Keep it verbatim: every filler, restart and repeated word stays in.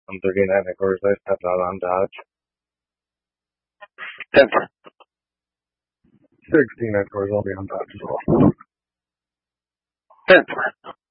I'm thirty-nine, of course. I stepped out on Dodge. ten four. sixteen, of course. I'll be on Dodge as well. ten four.